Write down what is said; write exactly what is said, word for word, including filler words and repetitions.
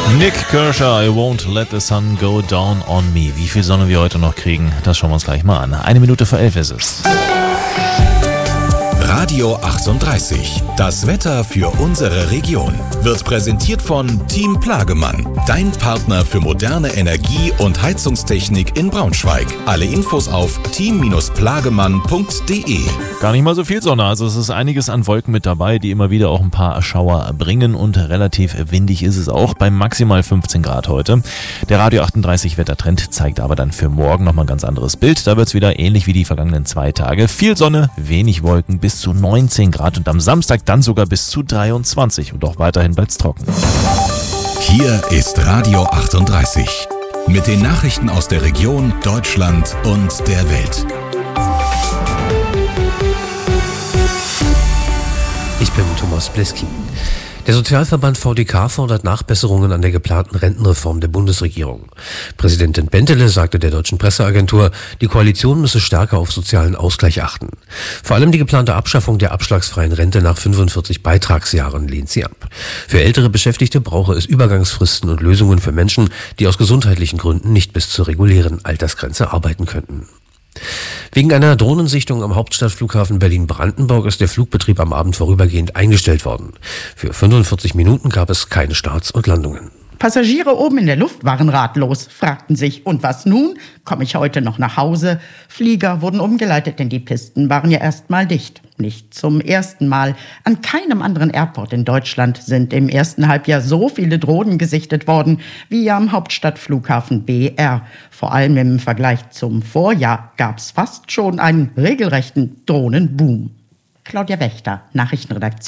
Nick Kershaw, I won't let the sun go down on me. Wie viel Sonne wir heute noch kriegen, das schauen wir uns gleich mal an. Eine Minute vor elf ist es. Radio achtunddreißig. Das Wetter für unsere Region wird präsentiert von Team Plagemann. Dein Partner für moderne Energie- und Heizungstechnik in Braunschweig. Alle Infos auf team plagemann punkt de. Gar nicht mal so viel Sonne, also es ist einiges an Wolken mit dabei, die immer wieder auch ein paar Schauer bringen und relativ windig ist es auch bei maximal fünfzehn Grad heute. Der Radio achtunddreißig Wettertrend zeigt aber dann für morgen nochmal ein ganz anderes Bild. Da wird es wieder ähnlich wie die vergangenen zwei Tage. Viel Sonne, wenig Wolken, bis zu neunzehn Grad und am Samstag dann sogar bis zu dreiundzwanzig und auch weiterhin bleibt es trocken. Hier ist Radio achtunddreißig mit den Nachrichten aus der Region, Deutschland und der Welt. Ich bin Thomas Bleski. Der Sozialverband V D K fordert Nachbesserungen an der geplanten Rentenreform der Bundesregierung. Präsidentin Bentele sagte der deutschen Presseagentur, die Koalition müsse stärker auf sozialen Ausgleich achten. Vor allem die geplante Abschaffung der abschlagsfreien Rente nach fünfundvierzig Beitragsjahren lehnt sie ab. Für ältere Beschäftigte brauche es Übergangsfristen und Lösungen für Menschen, die aus gesundheitlichen Gründen nicht bis zur regulären Altersgrenze arbeiten könnten. Wegen einer Drohnensichtung am Hauptstadtflughafen Berlin-Brandenburg ist der Flugbetrieb am Abend vorübergehend eingestellt worden. Für fünfundvierzig Minuten gab es keine Starts und Landungen. Passagiere oben in der Luft waren ratlos, fragten sich, und was nun? Komme ich heute noch nach Hause? Flieger wurden umgeleitet, denn die Pisten waren ja erst mal dicht. Nicht zum ersten Mal. An keinem anderen Airport in Deutschland sind im ersten Halbjahr so viele Drohnen gesichtet worden wie am Hauptstadtflughafen B R. Vor allem im Vergleich zum Vorjahr gab es fast schon einen regelrechten Drohnenboom. Claudia Wächter, Nachrichtenredaktion.